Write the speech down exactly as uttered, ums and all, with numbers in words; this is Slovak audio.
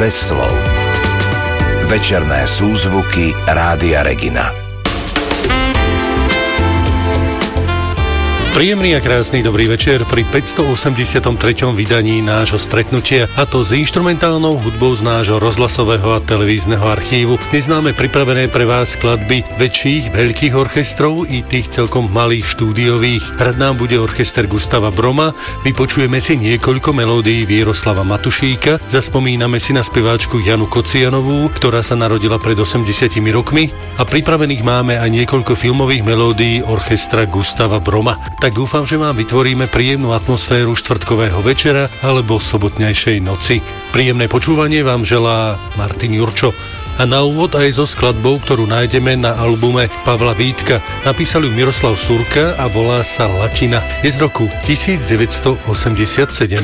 bez slov. Večerné súzvuky Rádia Regina. Príjemný a krásny dobrý večer pri päťstoosemdesiatom treťom vydaní nášho stretnutia, a to s inštrumentálnou hudbou z nášho rozhlasového a televízneho archívu. Dnes máme pripravené pre vás skladby väčších, veľkých orchestrov i tých celkom malých štúdiových. Hrať nám bude orchester Gustava Broma, vypočujeme si niekoľko melódií Vieroslava Matušíka, zaspomíname si na speváčku Janu Kocianovú, ktorá sa narodila pred osemdesiatimi rokmi, a pripravených máme aj niekoľko filmových melódií orchestra Gustava Broma. Tak dúfam, že vám vytvoríme príjemnú atmosféru štvrtkového večera alebo sobotnejšej noci. Príjemné počúvanie vám želá Martin Jurčo. A na úvod aj so skladbou, ktorú nájdeme na albume Pavla Vítka. Napísal ju Miroslav Surka a volá sa Latina. Je z roku devätnásť osemdesiatsedem.